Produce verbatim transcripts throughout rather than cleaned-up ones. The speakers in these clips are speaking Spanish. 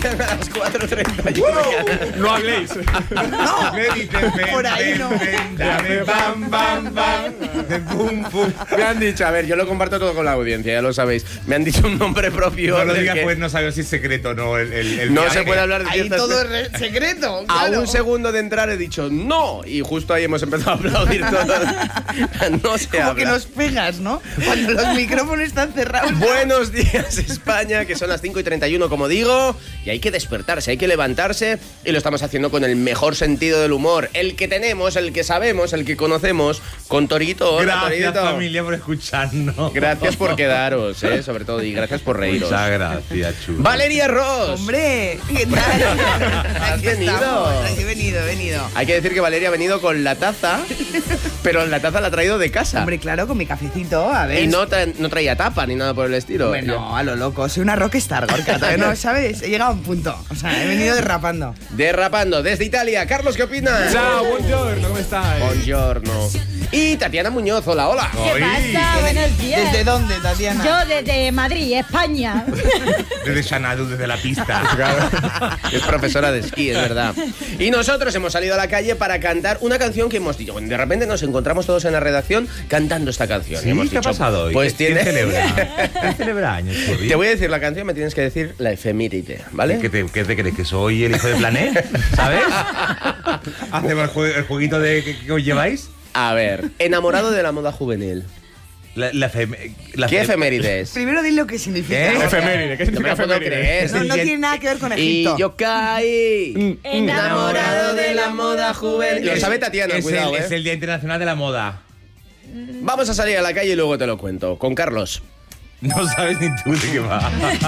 mañana a las cuatro treinta y uno. No habléis. No, Me dices, ven, por ahí ven, no. ven, dame, bam, bam, bam. Pum, pum. Me han dicho, a ver, yo lo comparto todo con la audiencia, ya lo sabéis. Me han dicho un nombre propio. No lo del digas, que pues no sabes si es secreto o no. El, el, el no viaje. se puede hablar de Ahí ciertas todo cosas. es re- secreto. A claro. un segundo de entrar he dicho no, y justo ahí hemos empezado a aplaudir todos. No se Como habla. que nos pegas, ¿no? Cuando los micrófonos están cerrados. Buenos días, España, que son las cinco y treinta y uno, como digo, y hay que despertarse, hay que levantarse, y lo estamos haciendo con el mejor sentido del humor, el que tenemos, el que sabemos, el que conocemos, con Torito. Hola, Gracias, Torito. familia, por escucharnos. Gracias por quedaros, eh, sobre todo, y gracias por reíros. Muchas gracias, chulo. Valeria Ross. Hombre, ¿qué tal? Has Aquí venido. estamos. Aquí he venido, he venido. Hay que decir que Valeria ha venido con la taza, pero la taza la ha traído de casa. Hombre, claro, con mi cafecito, a ver. Y no, tra- no traía tapa ni nada por el estilo. Bueno, a lo loco, soy una rockstar, Gorka, todavía no sabes, he llegado a un punto. O sea, he venido derrapando. Derrapando desde Italia. Carlos, ¿qué opinas? Ciao, buongiorno, ¿cómo estáis? Buongiorno. Y Tatiana Muñoz, hola, hola. ¿Qué pasa? Buenos días. ¿Desde dónde, Tatiana? Yo desde Madrid, España. Desde Xanadu, desde la pista. Es profesora de esquí, es verdad. Y nosotros hemos salido a la calle para cantar una canción que hemos dicho. De repente nos encontramos todos en la redacción cantando esta canción. ¿Sí? Y hemos ¿Qué ha dicho, pasado hoy? Pues ¿Quién tiene... celebra? ¿Quién celebra años, Churri? Te voy a decir la canción, me tienes que decir la efeméride, ¿vale? ¿Qué te, qué te crees? ¿Que soy el hijo de Planet? ¿Sabes? ¿Hacemos el, jue- el jueguito de que, que os lleváis? A ver, enamorado de la moda juvenil. La, la fem- la ¿Qué fem- efeméride es? Primero dile lo que significa. ¿Qué? Gorka. Efeméride, ¿qué No me significa la puedo efeméride? creer. No, no tiene nada que ver con Egipto. Y yo caí enamorado de la moda juvenil. Lo sabe Tatiana, es cuidado, el, ¿eh? es el Día Internacional de la Moda. Vamos a salir a la calle y luego te lo cuento. Con Carlos. No sabes ni tú de qué va.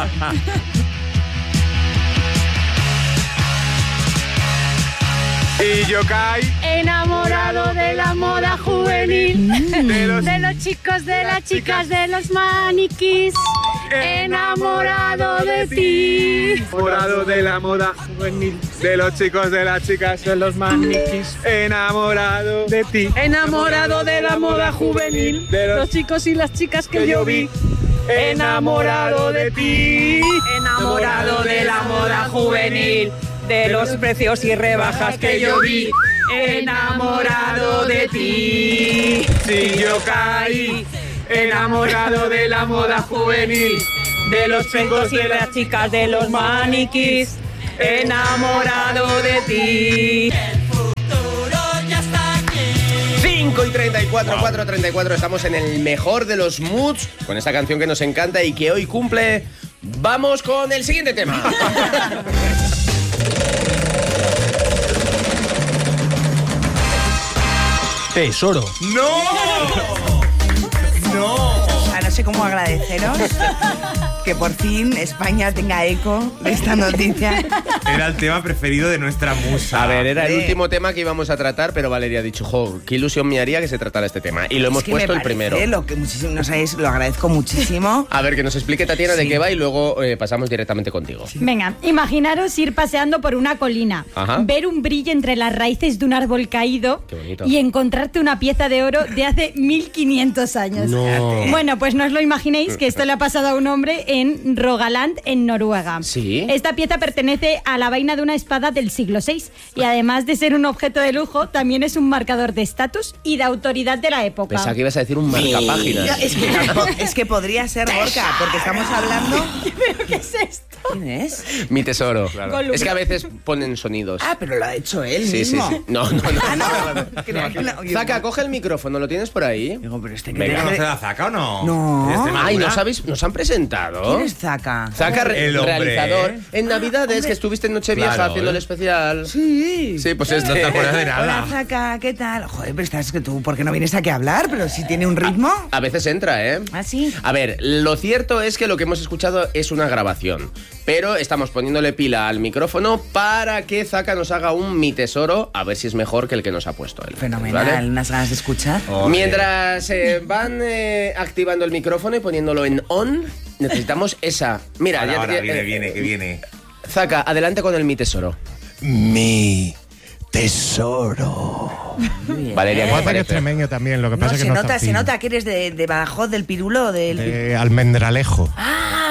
Y yo caí. Enamorado de la moda juvenil, De los- de los chicos, de las chicas, de los maniquís. Enamorado de ti. Enamorado de la moda juvenil, de los chicos, de las chicas, de los maniquís. Enamorado de ti. Enamorado de la moda juvenil, De los- los chicos y las chicas que que yo yo vi. vi. Enamorado de ti. Enamorado de la moda juvenil, de los precios y rebajas que yo vi. Enamorado de ti. Si yo caí, enamorado de la moda juvenil, De los chicos y las chicas, de los maniquís. Enamorado de ti. cinco y treinta y cuatro, cuatro y treinta y cuatro. Estamos en el mejor de los moods con esta canción que nos encanta y que hoy cumple. Vamos con el siguiente tema. Tesoro. ¡No! ¡No! O sea, no sé cómo agradeceros que por fin España tenga eco de esta noticia. Era el tema preferido de nuestra musa. A ver, era el Hombre. último tema que íbamos a tratar, pero Valeria ha dicho, jo, qué ilusión me haría que se tratara este tema. Y lo hemos Es que puesto me el primero. parece Lo que muchísimo, no sabéis, lo agradezco muchísimo. A ver, que nos explique Tatiana de Sí. qué va y luego eh, pasamos directamente contigo. Venga, imaginaros ir paseando por una colina, Ajá. ver un brillo entre las raíces de un árbol caído Qué bonito. y encontrarte una pieza de oro de hace mil quinientos años. No. Bueno, pues no os lo imaginéis que esto le ha pasado a un hombre en Rogaland, en Noruega. ¿Sí? Esta pieza pertenece a la vaina de una espada del siglo seis y además de ser un objeto de lujo, también es un marcador de estatus y de autoridad de la época. Pensaba que ibas a decir un Ya, marcapáginas. es, que, tampoco- es que podría ser Gorka, porque estamos hablando. ¿Pero qué es esto? ¿Quién es? Mi tesoro. Gollum. Es que a veces ponen sonidos. Ah, pero lo ha hecho él sí, sí, mismo. sí. No, no, no. Ah, no. Creía que no. Zaka, coge el micrófono, ¿lo tienes por ahí? Digo, pero este que Venga, te- ¿Conoces a Zaka o no? No. ¿Es de Ay, Extremadura? ¿no sabéis? ¿Nos han presentado? ¿Quién es Zaka? Zaka, re- El hombre. realizador. En Navidades, que estuviste en Nochevieja Claro, haciendo el ¿eh? especial. Sí. Sí, pues No este. te acuerdas de Hola, nada. Zaka, ¿qué tal? Joder, pero estás que tú, ¿por qué no vienes aquí a hablar? Pero si tiene un ritmo. A veces entra, ¿eh? ¿Ah, sí? A ver, lo cierto es que lo que hemos escuchado es una grabación, pero estamos poniéndole pila al micrófono para que Zaka nos haga un mi tesoro, a ver si es mejor que el que nos ha puesto él. Fenomenal, ¿vale? unas ganas de escuchar. Ole. Mientras eh, van eh, activando el micrófono y poniéndolo en on, necesitamos esa. Mira, Ahora, ya ahora, te- viene, eh, viene, que viene. Zaka, adelante con el mi tesoro. Mi tesoro. Muy bien. Valeria, ¿qué te Juan es parece? extremeño también, lo que No, pasa es se que no nota, está se fino. nota que eres de, de Badajoz, del Pirulo, del... De Almendralejo. Ah,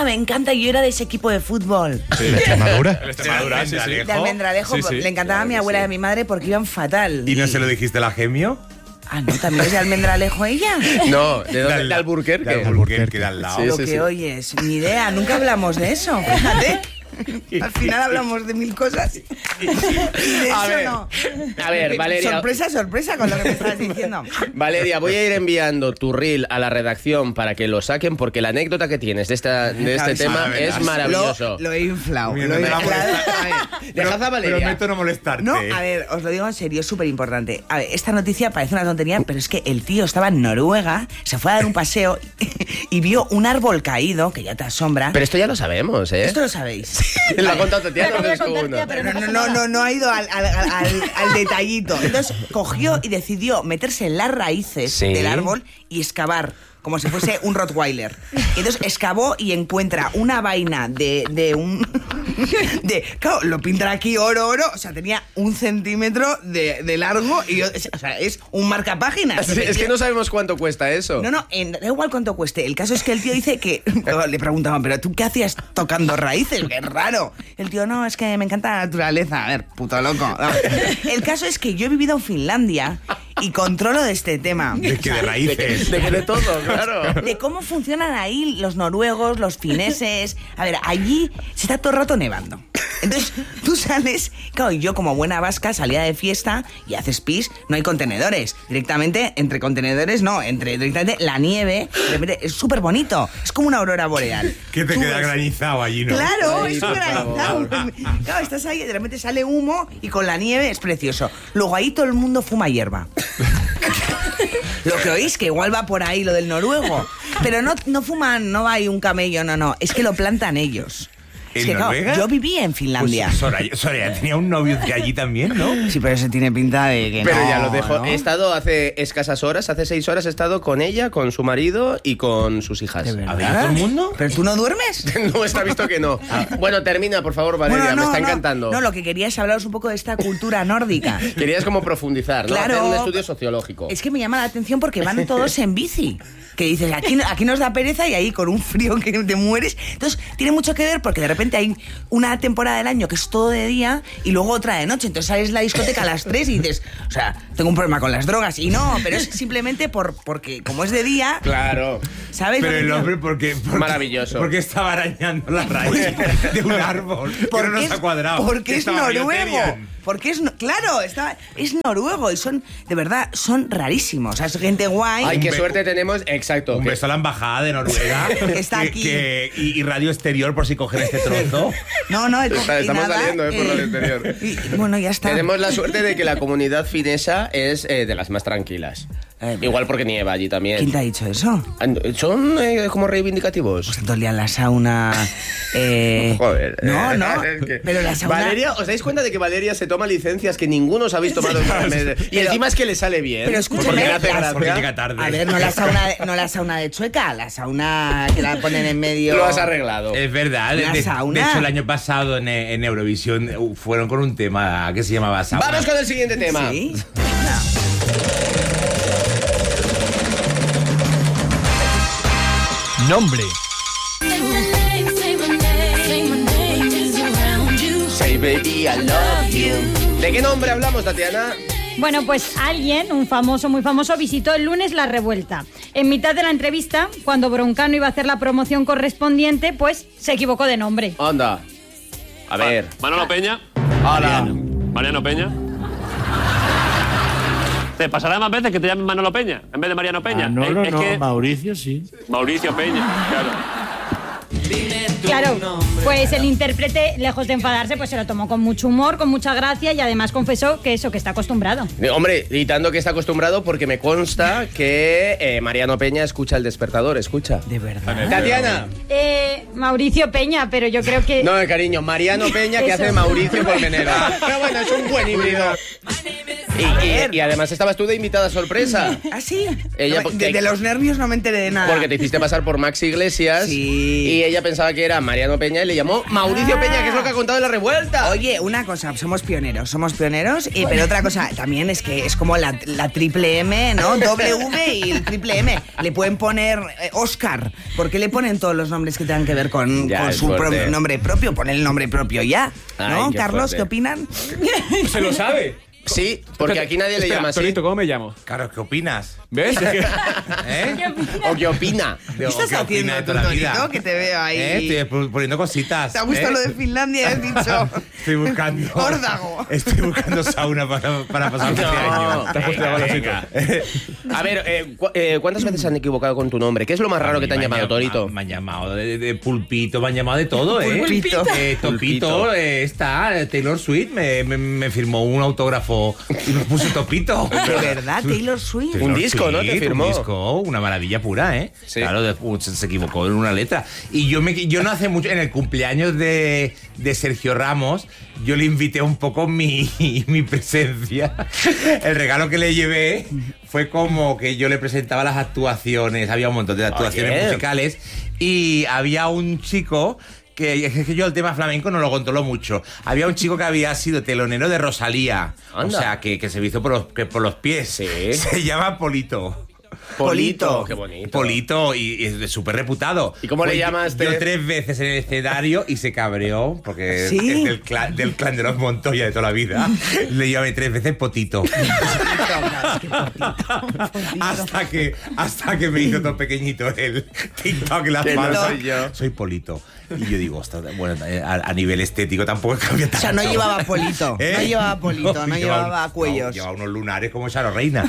me encanta, yo era de ese equipo de fútbol. Sí. ¿De Extremadura? El Extremadura, sí, sí. De Almendralejo, Sí, sí. le encantaba a mi abuela y a mi madre porque iban fatal. ¿Y no se lo dijiste a la Gemio? Ah, ¿no? ¿También es de Almendralejo ella? No, ¿de dónde? al- De Alburquerque. De Alburquerque, de al lado. Sí, Lo sí, que sí. oyes, ni idea, nunca hablamos de eso, fíjate. Al final hablamos de mil cosas. Y de A eso ver, no. a ver, Valeria. Sorpresa, sorpresa con lo que me estabas diciendo. Valeria, voy a ir enviando tu reel a la redacción para que lo saquen, porque la anécdota que tienes de, esta, de este Claro, tema sí, es maravilloso. Lo, lo he inflado. Mira, Lo no he me va a inflado. molestar. A ver, Dejad a Valeria. Prometo no molestarte. no, a ver, os lo digo en serio, es súper importante. A ver, esta noticia parece una tontería, pero es que el tío estaba en Noruega, se fue a dar un paseo y vio un árbol caído, que ya te asombra. Pero esto ya lo sabemos, ¿eh? Esto lo sabéis. Lo ha contado Tatiana, Lo no voy a es tú contar, uno. tía, pero No, no no, pasa no, nada. no, no ha ido al, al- al- al- al detallito. Entonces cogió y decidió meterse en las raíces Sí. del árbol y excavar, como si fuese un Rottweiler. Y entonces excavó y encuentra una vaina de, de un... De, claro, lo pintan aquí oro, oro. O sea, tenía un centímetro de, de largo y, o sea, es un marcapáginas. Sí, es que no sabemos cuánto cuesta eso. No, no, en- da igual cuánto cueste. El caso es que el tío dice que... Le preguntaban, ¿pero tú qué hacías tocando raíces? ¡Qué raro! El tío, no, es que me encanta la naturaleza. A ver, puto loco. No. El caso es que yo he vivido en Finlandia y controlo de este tema. Es que de raíces. De que de todo, claro. De cómo funcionan ahí los noruegos, los fineses. A ver, allí se está todo el rato nevando. Entonces, tú sales... Claro, yo como buena vasca salía de fiesta y haces pis, no hay contenedores. Directamente, entre contenedores, no, entre directamente la nieve. De repente, es súper bonito. Es como una aurora boreal. Que te Tú queda ves- granizado allí, ¿no? Claro, Ay, es por granizado. Claro, estás ahí y de repente sale humo y con la nieve es precioso. Luego ahí todo el mundo fuma hierba. Lo que oís, que igual va por ahí lo del noruego. Pero no, no fuman, no hay un camello, no, no. Es que lo plantan ellos. Es ¿En que, claro, Noruega? yo viví en Finlandia. Pues Soraya, Soraya tenía un novio de allí también, ¿no? Sí, pero ese tiene pinta de que Pero no, ya lo dejo. ¿no? He estado hace escasas horas, hace seis horas he estado con ella, con su marido y con sus hijas. ¿De verdad? ¿Había todo el mundo? ¿Pero tú no duermes? No, está visto que no. Bueno, termina, por favor, Valeria, Bueno, no, me está no. encantando. No, lo que quería es hablaros un poco de esta cultura nórdica. Querías como profundizar, ¿no? Claro. Hacer un estudio sociológico. Es que me llama la atención porque van todos en bici. Que dices, aquí, aquí nos da pereza y ahí con un frío que te mueres. Entonces, tiene mucho que ver porque de repente hay una temporada del año que es todo de día y luego otra de noche. Entonces sales a la discoteca a las tres y dices, o sea, tengo un problema con las drogas. Y no, pero es simplemente por, porque como es de día, Claro. ¿sabes? lo Pero que el quiero? hombre, ¿por qué? por qué- Maravilloso. ¿Por qué estaba arañando la raíz de un árbol? Que no Porque nos es- ha cuadrado. Porque Que es estaba noruego. Rioterian. Porque es, no- claro, está, es noruego y son, de verdad, son rarísimos. O sea, es gente guay. Ay, qué be- suerte tenemos. Exacto. Un que- beso a la embajada de Noruega. Está que- aquí. que- y, y radio exterior por si cogen este trozo. No, no, Está- y estamos nada, saliendo, eh, por radio exterior. y- bueno, ya está. Tenemos la suerte de que la comunidad finesa es eh, de las más tranquilas. Eh, Igual porque nieva allí también. ¿Quién te ha dicho eso? ¿Son eh, como reivindicativos? Pues tanto el día en la sauna. Eh, Joder. No, eh, no. es que- Pero la sauna. Valeria, ¿os dais cuenta de que Valeria se toma licencias que ninguno os ha visto tomar otra vez? Y Pero- encima es que le sale bien. Pero escúchame, porque le hace las- gracia. Porque llega tarde. A ver, no la sauna de, no la sauna de Chueca, la sauna que la ponen en medio. Lo has arreglado. Es verdad. De, Una de- sauna. de hecho, el año pasado en, en Eurovisión uh, fueron con un tema que se llamaba sauna. Vamos con el siguiente tema. Sí. Nombre. Say baby, I love you. ¿De qué nombre hablamos, Tatiana? Bueno, pues alguien, un famoso, muy famoso, visitó el lunes La Revuelta. En mitad de la entrevista, cuando Broncano iba a hacer la promoción correspondiente, pues se equivocó de nombre. Anda. A ver. Manolo Peña. Hola. Mariano Peña. Te pasará más veces que te llamen Manolo Peña en vez de Mariano Peña. no, no, es, es no, que Mauricio sí. Mauricio Peña, claro. Claro, pues el intérprete, lejos de enfadarse, pues se lo tomó con mucho humor, con mucha gracia y además confesó que eso, que está acostumbrado. Eh, Hombre, y tanto que está acostumbrado porque me consta que eh, Mariano Peña escucha el despertador, escucha. De verdad. Tatiana. Eh, Mauricio Peña, pero yo creo que... No, cariño, Mariano Peña que Eso. hace Mauricio Colmenero. Pero bueno, es un buen híbrido. My name is Y, y, y además estabas tú de invitada sorpresa. ¿Ah, sí? Ella, No, de, de los nervios no me enteré de nada. Porque te hiciste pasar por Max Iglesias. Sí. Y ella pensaba que era Mariano Peña y le llamó Mauricio Ah. Peña, que es lo que ha contado en La Revuelta. Oye, una cosa, somos pioneros, somos pioneros, y, pero otra cosa también es que es como la, la triple M, ¿no? W y el triple M. Le pueden poner eh, Oscar. ¿Por qué le ponen todos los nombres que tengan que ver con, Ya, con es su fuerte. pro- nombre propio? Pon el nombre propio ya, ¿no? Ay, qué Carlos, fuerte. ¿qué opinan? Se lo sabe. Sí, porque aquí nadie le Espera, llama así. Torito, ¿cómo me llamo? Claro, ¿qué opinas? ¿Ves? ¿Eh? ¿O qué opina? ¿Qué estás ¿Qué opina haciendo de tú, toda la vida? Torito? Que te veo ahí. ¿Eh? Estoy pu- poniendo cositas. ¿Te ha gustado ¿eh? lo de Finlandia? Has dicho. Estoy buscando. Órdago. Estoy buscando sauna para, para pasar este año. Te has puesto la venga. A ver, eh, cu- eh, ¿cuántas veces se han equivocado con tu nombre? ¿Qué es lo más raro que te han Me llamado, llam- Torito? Me han llamado de, de pulpito, me han llamado de todo, ¿eh? Pulpito. Eh, Topito, Pulpito. eh, está, eh, Taylor Swift me, me, me firmó un autógrafo y me puso Topito. De verdad, Taylor Swift. Taylor Un disco, ¿no? Te Swift, firmó. Un disco, una maravilla pura, ¿eh? Sí. Claro, de- uh, se, se equivocó en una letra. Y yo me yo no hace mucho, en el cumpleaños de, de Sergio Ramos, yo le invité un poco mi, mi presencia. El regalo que le llevé fue como que yo le presentaba las actuaciones, había un montón de actuaciones Oye. musicales, y había un chico que es que yo el tema flamenco no lo controlo mucho. Había un chico que había sido telonero de Rosalía. Anda. O sea, que, que se hizo por los, que por los pies. Sí. Se llama Polito. Polito. Qué bonito. Polito, y, y es súper reputado. ¿Y cómo le Pues yo- llamaste? Yo tres veces en el escenario y se cabreó, porque ¿Sí? es del clan, del clan de los Montoya de toda la vida. Le llamé tres veces Potito. hasta, que, hasta que me hizo todo pequeñito el TikTok, la Que no falsa. soy yo. Soy Polito. Y yo digo, ostras, bueno, a, a nivel estético tampoco cambia tanto. O sea, no llevaba polito, ¿Eh? no llevaba polito, no, llevaba un- cuellos. Llevaba unos lunares como Charo Reina.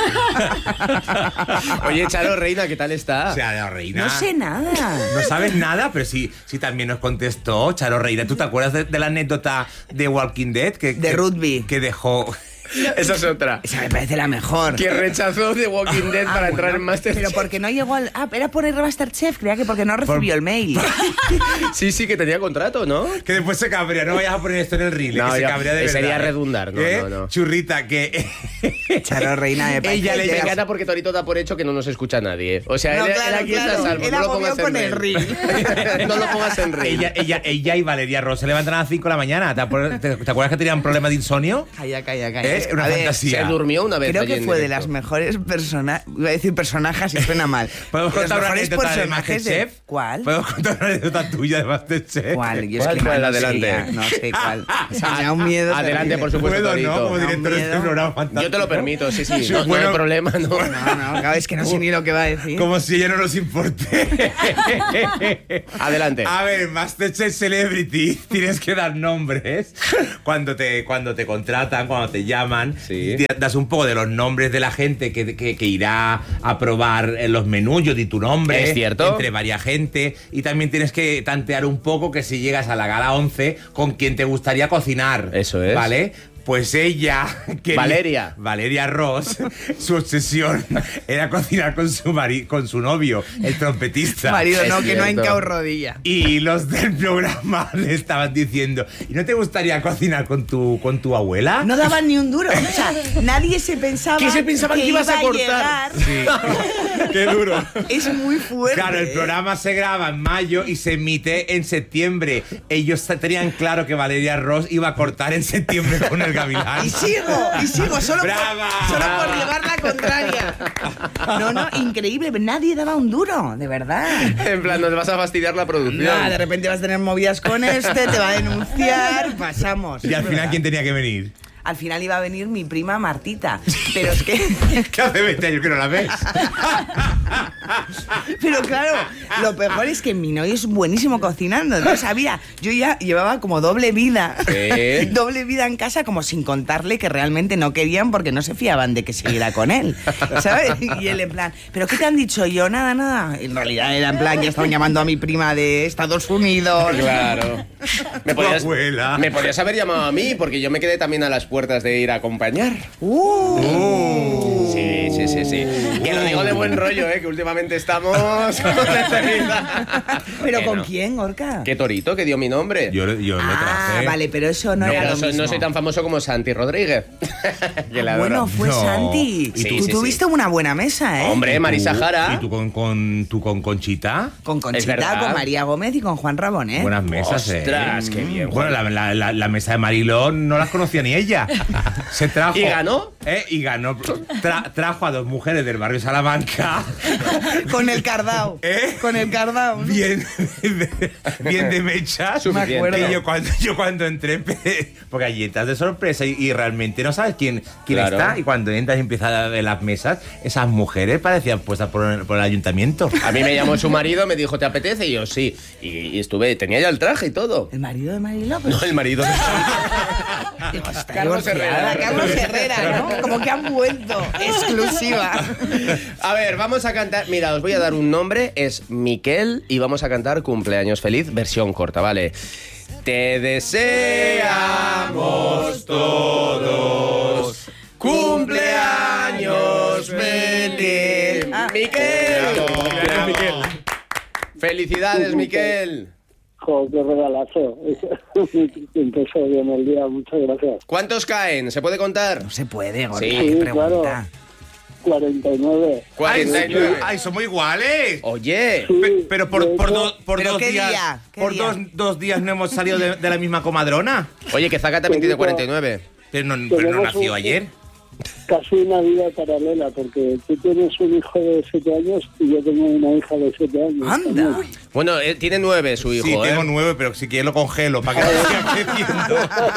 Oye, Charo Reina, ¿qué tal está? O sea, la Reina. No sé nada. No sabes nada, pero sí, sí también nos contestó Charo Reina. ¿Tú te acuerdas de, de la anécdota de Walking Dead? Que, De que- Rugby. Que dejó... Esa es otra. Esa me parece la mejor. Que rechazó de Walking Dead Ah, para bueno, entrar en Masterchef. Pero porque no llegó al... Ah, era por el Masterchef, creía que porque no recibió el mail. Sí, sí, que tenía contrato, ¿no? Que después se cabrea. No vayas a poner esto en el reel. No, que se ya, cabrea de eh, verdad. sería ¿eh? redundar, no, ¿Eh? no, no. Churrita, que... Charo Reina me parece... Ella le de las- encanta porque Torito da por hecho que no nos escucha nadie. O sea, No, él, claro, él aquí claro. está a salvo. Él No lo agobió pongas en con el reel. No lo pongas en reel. ella, ella, ella y Valeria Ross se levantan a las cinco de la mañana. ¿Te, acuer- te- te acuerdas que tenían problemas de insomnio? Calla, calla, calla. Es una A ver, fantasía. Se durmió una vez Creo allí que en fue de directo. las mejores personas... Iba a decir personajes y suena mal. ¿Podemos De los contar una mejores anécdota de personajes de- Masterchef? ¿Cuál? ¿Podemos contar una anécdota tuya de Masterchef? ¿Cuál? Yo es ¿Cuál, que cuál? no, no sé Adelante. ya, no sé cuál. O sea, me da un miedo. Adelante, terrible. por supuesto, Puedo, Torito. ¿no? Como Da un director de este miedo. programa fantástico. Yo te lo permito, sí, sí. Sí, No, no bueno. hay problema, no. No, no, claro, es que no sé ni lo que va a decir. Como si ella no nos importe. Adelante. A ver, Masterchef Celebrity, tienes que dar nombres cuando te, cuando te contratan, cuando te llaman. Sí. Te das un poco de los nombres de la gente que, que, que irá a probar en los menús. Yo di tu nombre. Es cierto. Entre varias gente. Y también tienes que tantear un poco que si llegas a la gala once, con quién te gustaría cocinar. Eso es. ¿Vale? Pues ella... quería- Valeria. Valeria Ross, su obsesión era cocinar con su mari con su novio, el trompetista. Marido, Es no, que no ha cierto. hincado rodilla. Y los del programa le estaban diciendo, ¿y no te gustaría cocinar con tu, con tu abuela? No daban ni un duro. O sea, nadie se pensaba ¿Qué se pensaban que ibas a iba cortar? llegar. ¡Qué duro! Es muy fuerte. Claro, el programa se graba en mayo y se emite en septiembre. Ellos tenían claro que Valeria Ross iba a cortar en septiembre con el gavilán. Y sigo, y sigo, solo, ¡Brava! por, solo ¡Brava! por llevar la contraria. No, no, increíble. Nadie daba un duro, de verdad. En plan, nos vas a fastidiar la producción. No, de repente vas a tener movidas con este, te va a denunciar, pasamos. Y al Es final, verdad. ¿quién tenía que venir? Al final iba a venir mi prima Martita. Pero es que... ¿Qué hace veinte años que no la ves? Pero claro, lo peor es que mi novio es buenísimo cocinando. No sabía, yo ya llevaba como doble vida. ¿Sí? Doble vida en casa, como sin contarle que realmente no querían porque no se fiaban de que siguiera con él. ¿Sabes? Y él en plan, ¿pero qué te han dicho? Yo, nada, nada. En realidad era en plan, ya estaban llamando a mi prima de Estados Unidos. Claro. Me podías, abuela. me podías haber llamado a mí, porque yo me quedé también a las puertas de ir a acompañar. Uh. Sí, sí, sí, sí, sí. Que lo digo de buen rollo, ¿eh? Que últimamente estamos con este vida. ¿Pero Que con no. quién, Gorka? ¿Qué torito que dio mi nombre? Yo, yo lo Ah, traje. vale, pero eso no, No, era pero lo soy- mismo. no soy tan famoso como Santi Rodríguez. Que le adoro. Bueno, fue No. Santi. Sí, Tú sí, tuviste sí. una buena mesa, ¿eh? Hombre, ¿Y Marisa tú? Jara. ¿Y tú con, con, tú con Conchita? Con Es Conchita, verdad. con María Gómez y con Juan Rabón, ¿eh? Buenas mesas, ¿eh? Ostras, qué bien, Bueno, la, la, la, la mesa de Mariló no las conocía ni ella. Se trajo. ¿Y ganó? ¿Eh? Y ganó. Tra- trajo a dos mujeres del barrio Salamanca. Con el cardao. ¿Eh? Con el cardao. ¿no? Bien, bien de mechas. Suficiente. Me acuerdo. Y yo cuando, yo cuando entré, empecé- porque allí entras de sorpresa y, y realmente no sabes quién, quién Claro. está. Y cuando entras y empiezas a ver las mesas, esas mujeres parecían puestas por el, por el ayuntamiento. A mí me llamó su marido, me dijo, ¿te apetece? Y yo, sí. Y, y estuve, tenía ya el traje y todo. ¿El marido de Mariló? Pues, No, el marido de digo, está Carlos divorciada, Herrera. Carlos Herrera, ¿no? Como que han vuelto. Exclusiva. A ver, vamos a cantar. Mira, os voy a dar un nombre, es Miquel, y vamos a cantar Cumpleaños Feliz, versión corta, ¿vale? Te deseamos todos cumpleaños feliz. Ah. Miquel. Cumpleaños, Miquel. Felicidades, Miquel. Jo, qué regalazo. Empezó bien el día, muchas gracias. ¿Cuántos caen? ¿Se puede contar? No se puede, Gorka. Sí, qué claro. pregunta. cuarenta y nueve. cuarenta y nueve. ¡Ay, somos iguales! Oye, Sí, Pe- pero por, de por, hecho, do- por ¿Pero dos qué días, día? ¿Qué por día? Dos, dos días no hemos salido de, de la misma comadrona. oye, que Zaca también tiene cuarenta y nueve. Pero no, pero no Tenemos nació un- ayer. Casi una vida paralela, porque tú tienes un hijo de siete años y yo tengo una hija de siete años. Anda. también. Bueno, eh, tiene nueve su hijo, Sí, ¿eh? tengo nueve, pero si quieres lo congelo para que no siga creciendo.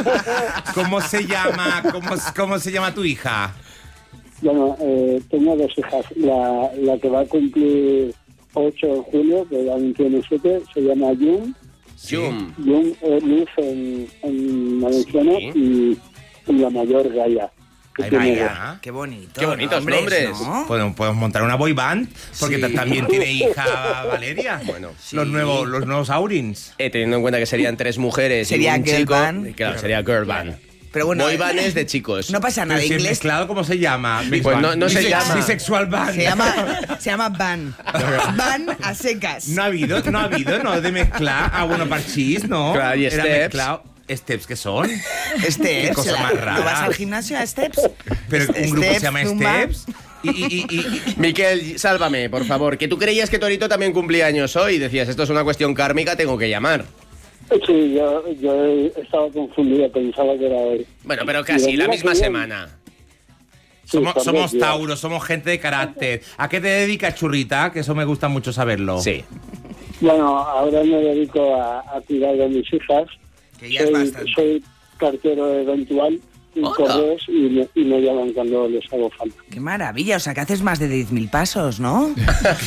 ¿Cómo se llama? ¿Cómo, cómo se llama tu hija? Bueno, eh, tengo dos hijas. La, la que va a cumplir ocho en julio, que aún tiene siete, se llama Jun. Jum. Jun es Luz en, en valenciano Sí. y, y la mayor Gaia. Que Ahí tiene dos. vaya. Qué bonito. Qué bonitos nombres. ¿no? Podemos, podemos montar una boy band, porque Sí. ta- también tiene hija Valeria. Bueno, los nuevos, los nuevos Aurins. Eh, teniendo en cuenta que serían tres mujeres Sería y un girl chico. band. Claro, sería girl band. Pero bueno, Boy band es de chicos. No pasa nada. Pero si es Inglés mezclado, ¿cómo se llama? Mix Pues band. no- no se Bisex- llama. Bisexual band. se llama, se llama van. Van a secas. No ha habido, no ha habido, no, de mezclar. Ah, bueno, parchís, ¿no? Claro, y Era steps. mezclado. ¿Steps qué son? Steps. Qué cosa la- más rara. ¿Tú vas al gimnasio a Steps? Pero un grupo Steps, se llama Zumba. Steps. Y, y, y, y- Miquel, sálvame, por favor. Que tú creías que Torito también cumplía años hoy. Decías, esto es una cuestión kármica, tengo que llamar. Sí, yo, yo estaba confundido, pensaba que era hoy. Bueno, pero casi, la misma semana. Sí, somos, son somos dos días. Tauros, somos gente de carácter. ¿A qué te dedicas, churrita? Que eso me gusta mucho saberlo. Sí. Bueno, ahora me dedico a, a cuidar de mis hijas. Que ya es soy, bastante. soy cartero eventual y Hola. correos y me, y me llaman cuando les hago falta. Qué maravilla. O sea, que haces más de diez mil pasos, ¿no?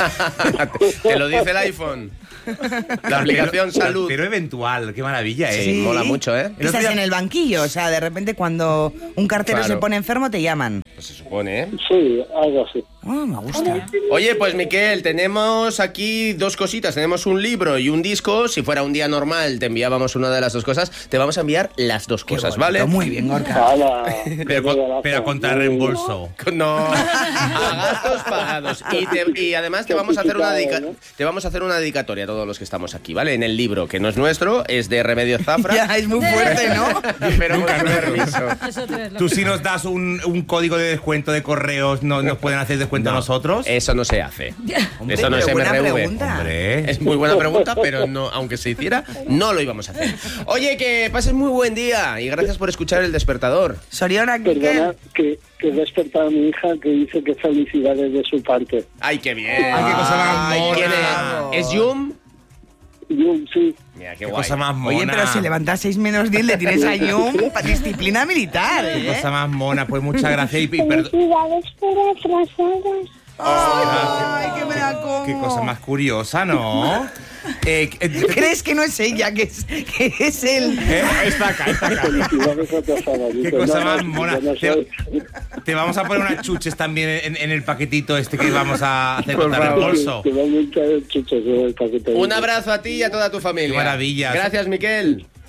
Te lo dice el iPhone. La aplicación Salud. Pero eventual, qué maravilla, ¿eh? Sí, mola mucho, ¿eh? El otro Estás día- en el banquillo. O sea, de repente cuando un cartero Claro. se pone enfermo te llaman. Pues se supone, ¿eh? Sí, algo así. Oh, me gusta. Oye, pues Miquel, tenemos aquí dos cositas. Tenemos un libro y un disco. Si fuera un día normal, te enviábamos una de las dos cosas. Te vamos a enviar las dos Qué cosas, bonito. ¿vale? Muy bien, Gorka. Hala, Pero, con- regalazo. pero contra Muy bien. reembolso. No, a gastos pagados. Y, te- y además te vamos a hacer una dedica- te vamos a hacer una dedicatoria a todos los que estamos aquí, ¿vale? En el libro, que no es nuestro, es de Remedio Zafra. Ya, es muy fuerte, ¿no? Pero con permiso. Eso tú eres loco. Tú si nos das un, un código de descuento de correos, ¿no, ¿nos pueden hacer descuento a nosotros? Eso no se hace. Hombre, Eso no pero es buena M R V. pregunta. Hombre. Es muy buena pregunta, pero no, aunque se hiciera, no lo íbamos a hacer. Oye, que pases muy buen día y gracias por escuchar El Despertador. Soriona, Perdona ¿qué? que, que he despertado a mi hija que dice que felicidades de su parte. ¡Ay, qué bien! Ay, qué cosa más Ay, ¿quién mona. es? ¿Es Yum? Y yo, sí, Mira, qué Qué guay. cosa más mona. Oye, pero si levantas seis menos diez le tienes a Yum para disciplina militar, Qué ¿eh? cosa más mona. Pues muchas gracias y, y perdón. Felicidades por atrasadas. Ay, que me la como. Qué cosa más curiosa, ¿no? Eh, eh, ¿Crees que no es ella, que es, que es él? eh, está acá, está acá. felicidades atrasadas. Qué Dice, cosa no, más no, mona. yo no Te, soy. te vamos a poner unas chuches también en, en el paquetito este que vamos a hacer Por contra favor. reembolso. Que van a echar chuchos en el paquete. Un abrazo a ti y a toda tu familia. Qué maravilla. Gracias, Miquel.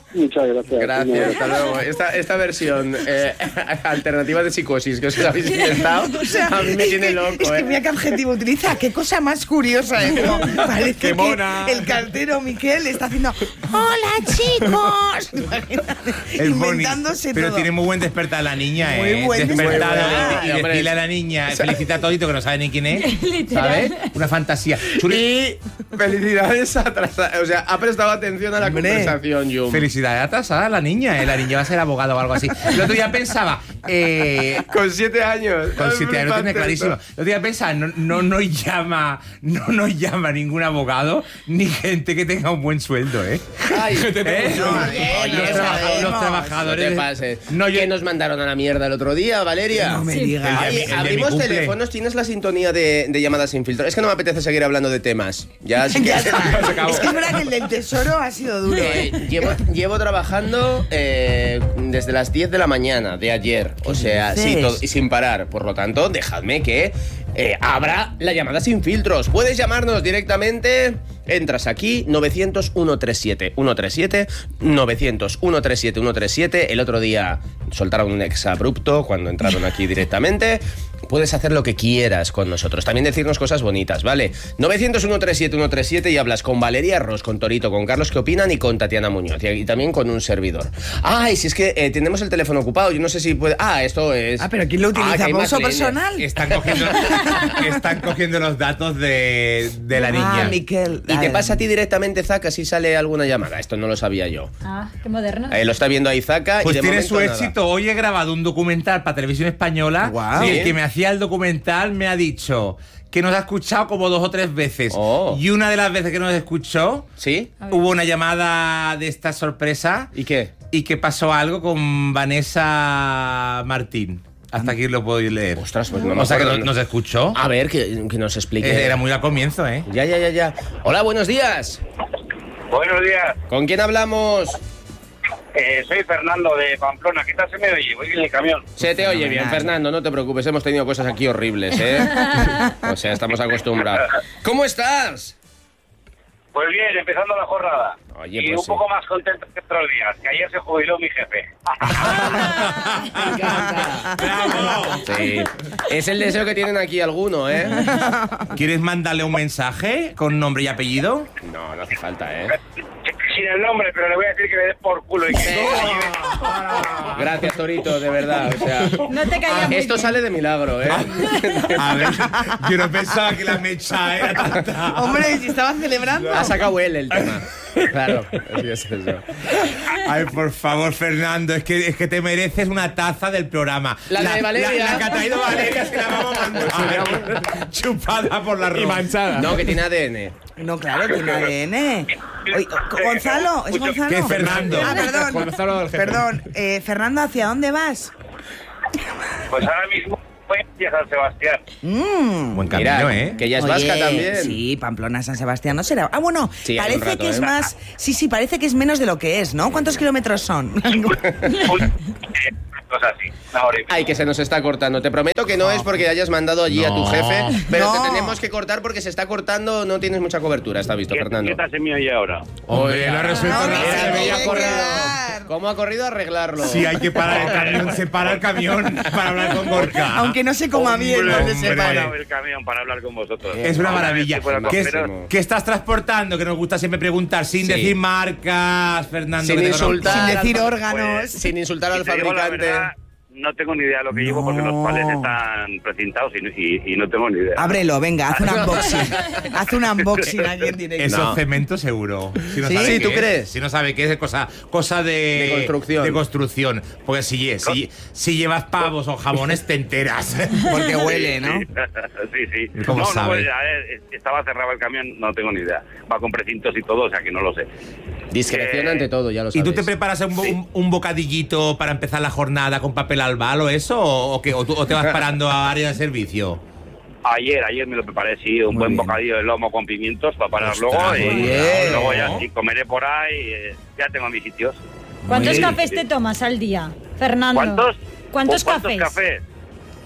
Muchas gracias. Gracias, hasta luego. Esta, esta versión eh, alternativa de psicosis que os habéis inventado, O sea, a mí me es tiene que- loco. Es que ¿eh? mira qué adjetivo utiliza, qué cosa más curiosa. ¿eh? Como parece Qué que mona. el cartero Miquel está haciendo ¡Hola, chicos! Imagínate, Es inventándose bonito. Pero todo. tiene muy buen despertar la niña, Muy ¿eh? buen Despertar despertar. y, y Hombre. decirle a la niña, felicita a todito que no sabe ni quién es. Literal. ¿Sabes? Una fantasía. Chuli, Y felicidades atrasada. O sea, ha prestado atención a la Hombre. conversación, Jum. felicidades atrasada a la niña, ¿eh? La niña va a ser abogada o algo así. El otro día pensaba, eh, Con siete años. con Es siete años lo tiene flipante clarísimo. esto. El otro día pensaba, no, no nos llama, no nos llama ningún abogado ni gente que tenga un buen sueldo, ¿eh? Ay, ¿Eh? no, Oye, no los, no traba- sabemos. los No trabajadores. te pases. No, yo- ¿Qué nos mandaron a la mierda el otro día, Valeria? No me Sí. digas. El día- Ay, el día de mi abrimos cumple. teléfonos, tienes la sintonía de, de llamadas sin filtro. Es que no me apetece seguir hablando de temas. Ya, sí, Ya se está. acabó. Es que es verdad que el del tesoro ha sido duro. Eh, ¿eh? llevo, llevo trabajando eh, desde las diez de la mañana de ayer. O sea, sí, dices? todo- y sin parar. Por lo tanto, dejadme que eh, abra la llamada sin filtros. Puedes llamarnos directamente. Entras aquí, novecientos, ciento treinta y siete, ciento treinta y siete, novecientos, ciento treinta y siete, ciento treinta y siete. El otro día soltaron un exabrupto cuando entraron aquí directamente. Puedes hacer lo que quieras con nosotros. También decirnos cosas bonitas, ¿vale? novecientos, ciento treinta y siete, ciento treinta y siete y hablas con Valeria Ross, con Torito, con Carlos que opinan y con Tatiana Muñoz. Y, y también con un servidor. Ay, si es que eh, tenemos el teléfono ocupado. Yo no sé si puede... Ah, esto es... Ah, pero ¿quién lo utiliza? Ah, que hay ¿Para más uso líneas. personal? Están cogiendo, están cogiendo los datos de, de la niña. Ah, Miquel. Y te Dale. pasa a ti directamente, Zaka, si sale alguna llamada. Esto no lo sabía yo. Ah, qué moderno. Eh, lo está viendo ahí Zaka. Pues y de tiene su momento nada. éxito. Hoy he grabado un documental para Televisión Española Guau. y el Sí. que me hacía el documental me ha dicho que nos ha escuchado como dos o tres veces. Oh. Y una de las veces que nos escuchó, ¿Sí? hubo una llamada de esta sorpresa ¿Y qué? y que pasó algo con Vanessa Martín. Hasta aquí lo puedo leer. Ostras, pues no me O sea que acuerdo. nos, nos escuchó. A ver, que, que nos explique. Eh, Era muy al comienzo, ¿eh? Ya, ya, ya, ya. Hola, buenos días. Buenos días, ¿Con quién hablamos? eh, soy Fernando de Pamplona. ¿Qué tal se me oye? Voy en el camión. Se te oye bien, Fernando, no te preocupes, hemos tenido cosas aquí horribles, ¿eh? O sea, estamos acostumbrados. ¿Cómo estás? Pues bien, empezando la jornada. Oye, y pues un sí. poco más contento que otros días, que ayer se jubiló mi jefe. Sí. Es el deseo que tienen aquí alguno, ¿eh? ¿Quieres mandarle un mensaje con nombre y apellido? No, no hace falta, ¿eh? Sin el nombre, pero le voy a decir que me dé por culo y que Gracias, Torito, de verdad. O sea, No te callas muy esto bien. sale de milagro, ¿eh? A ver, yo no pensaba que la mecha era tanta. Hombre, si estabas celebrando. Ha sacado él el tema. Claro, así es eso. Ay, por favor, Fernando, es que, es que te mereces una taza del programa. La de Valeria. La, la que ha traído Valeria se la vamos a mandar. Chupada por la ropa. Y manchada. No, que tiene A D N. No, claro, tiene A D N. Oye, Gonzalo, ¿es Gonzalo? ¿Qué es Fernando? Ah, perdón. Gonzalo del jefe. Perdón, eh, Fernando, ¿hacia dónde vas? Pues ahora mismo voy a San Sebastián. Mm. Buen camino, Mira, ¿eh? que ella es Oye, vasca también. Sí, Pamplona, San Sebastián, no será. Ah, bueno, Sí, hay un parece rato, que es ¿eh? más. Sí, sí, parece que es menos de lo que es, ¿no? ¿Cuántos kilómetros son? Cosas así, una hora y media. Ay, que se nos está cortando. Te prometo que no es porque hayas mandado allí a tu No. jefe, pero No. te tenemos que cortar porque se está cortando, no tienes mucha cobertura, está visto, ¿Qué, Fernando. ¿Qué tal se me oye ahora? Hombre, lo ha resuelto No, rápido. que se Mira, me cómo ha tiene que corrido. dar. ¿Cómo ha corrido a arreglarlo? Si hay que parar el camión, se para el camión para hablar con Gorka. Aunque no se coma bien, Hombre, donde se hombre. He para. parado el camión para hablar con vosotros. Es una maravilla. Si fuera ¿Qué, costero, qué estás transportando? Que nos gusta siempre preguntar, sin Sí. decir marcas, Fernando. Sin que te insultar. Sin al- decir órganos. Pues, Sin insultar al si te digo la fabricante. verdad, no tengo ni idea de lo que llevo porque No. los palets están precintados y, y- y no tengo ni idea. Ábrelo, venga, haz un unboxing. Haz un unboxing aquí en directo. Eso No. es cemento seguro. Si no ¿Sí? sabe Sí, qué ¿tú es. crees? Si no sabe qué es, es cosa, cosa de, De construcción. de construcción. Porque si, si, si llevas pavos o jamones, te enteras. Porque huele, ¿no? Sí, sí. ¿Cómo no, sabe? no, pues, a ver, estaba cerrado el camión, no tengo ni idea. Va con precintos y todo, o sea que no lo sé. Discreción Eh, ante todo, ya lo ¿Y sabes. tú te preparas un, bo- un- un bocadillito para empezar la jornada con papel albal o eso? ¿O, o qué? ¿O, tú- o te vas parando a área de servicio? Ayer, ayer me lo preparé, sí, un Muy buen bien. bocadillo de lomo con pimientos para parar Ostras, luego. Y muy bien. luego ya sí, comeré por ahí, eh, ya tengo mis sitios. ¿Cuántos Muy cafés te tomas al día, Fernando? ¿Cuántos? ¿Cuántos ¿O ¿Cuántos cafés? cafés?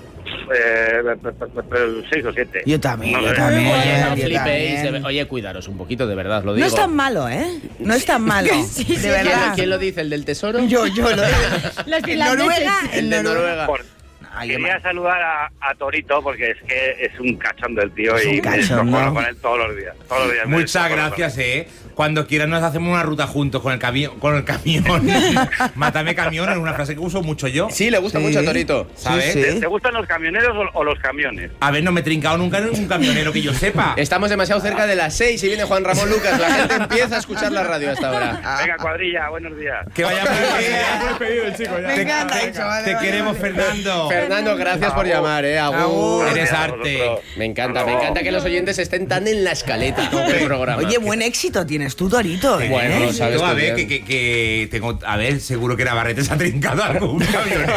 eh, seis o siete. Yo también, No yo sé. también. Oye, no yo flipéis, también. de- oye, cuidaros un poquito, de verdad, lo digo. No es tan malo, ¿eh? No es tan malo. Sí, de sí, verdad. ¿Quién lo dice? ¿El del tesoro? Yo, yo lo Los En Noruega, El de Noruega. Por- Ay, Quería saludar a, a Torito porque es que es un cachondo el tío Es un y me cachondo. descojono con él todos los días. Todos los días me Muchas descojono gracias, eh. Cuando quieran nos hacemos una ruta juntos con el camión. Con el camión. Mátame camión es una frase que uso mucho yo. Sí, le gusta Sí. mucho a Torito. ¿Sabes? Sí, ¿Te, te gustan los camioneros o, o los camiones? A ver, no me he trincado nunca en un camionero que yo sepa. Estamos demasiado cerca de las seis y viene Juan Ramón Lucas. La gente empieza a escuchar la radio hasta ahora. Venga, cuadrilla, buenos días. Que vaya por Muy pedido el chico ya. Me encanta eso, vale, Te vale, queremos, vale. Fernando. Fernando, gracias por llamar, eh. Agur. Agur. Eres Gracias a arte. vosotros. Me encanta, me encanta que los oyentes estén tan en la escaleta del programa. Oye, buen éxito tienes tú, Torito. ¿eh? Bueno, lo sabes Yo, a tú ver, bien. que, que, que tengo. A ver, seguro que Navarrete se ha trincado algún camionero.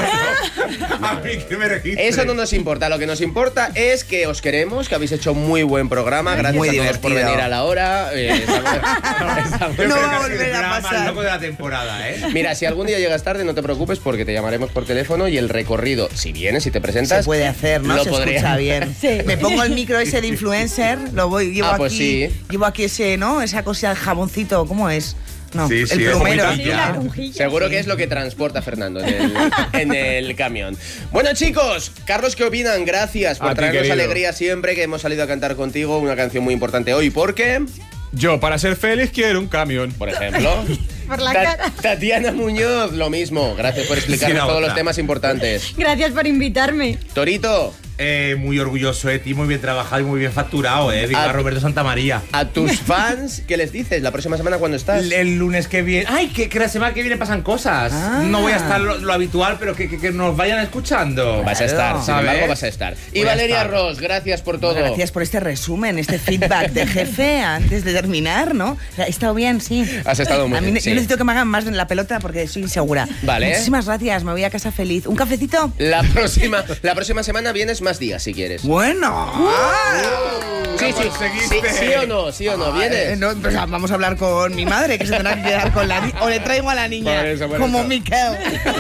A mí que me registre. Eso no nos importa, lo que nos importa es que os queremos, que habéis hecho muy buen programa, gracias Muy a todos por divertido. venir a la hora. eh, estamos- estamos- No va a Casi el volver a programa más pasar. loco de la temporada, ¿eh? Mira, si algún día llegas tarde, no te preocupes porque te llamaremos por teléfono y el recorrido, si vienes, si te presentas, Se puede hacer, ¿no? lo Se podría- escucha bien. Sí. Me pongo el micro ese de influencer, lo voy, llevo Ah, pues aquí, sí. llevo aquí ese, ¿no? Esa cosa del jaboncito, ¿cómo es? No, Sí, el sí, es plumero. como Sí, la lonjilla. Seguro que es lo que transporta Fernando en el, en el camión. Bueno, chicos, Carlos, ¿qué opinan? Gracias por A ti, traernos querido. alegría siempre que hemos salido a cantar contigo una canción muy importante hoy. Porque, Yo, para ser feliz, quiero un camión. por ejemplo, Por la Ta- cara. Tatiana Muñoz, lo mismo. Gracias por explicarnos Sí, la todos otra. los temas importantes. Gracias por invitarme. Torito, Eh, muy orgulloso de ti, muy bien trabajado y muy bien facturado, ¿eh? Viva Ah. Roberto Santamaría. a tus fans, ¿qué les dices? ¿La próxima semana cuándo estás? El, el lunes que viene. ¡Ay! Que, que la semana que viene pasan cosas. Ah. No voy a estar lo, lo habitual, pero que, que, que nos vayan escuchando. Vas a estar, sin ¿sabes? embargo, vas a estar. Y Voy a Valeria estar. Ross, gracias por todo. Gracias por este resumen, este feedback de jefe antes de terminar, ¿no? ¿He estado bien? Sí. Has estado muy A mí bien, ne- sí. Yo necesito que me hagan más en la pelota porque soy insegura. Vale. Muchísimas gracias, me voy a casa feliz. ¿Un cafecito? La próxima, la próxima semana vienes más días, si quieres. Bueno. Sí, sí, sí, sí o no, sí o no, vienes. Eh, no, pues, ah, vamos a hablar con mi madre, que se tendrá que quedar con la niña. O le traigo a la niña, Por eso, por como eso. Miquel.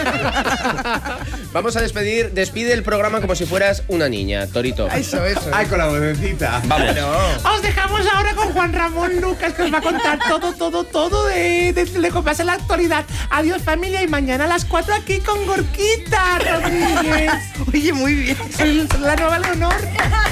Vamos a despedir, despide el programa como si fueras una niña, Torito. Eso, eso. Ay, con la vocecita. Vamos. Os dejamos ahora con Juan Ramón Lucas, que os va a contar todo, todo, todo de, de, de lo que pasa en la actualidad. Adiós, familia, y mañana a las cuatro aquí con Gorquita Rodríguez. Oye, muy bien. Soy la nueva Leonor.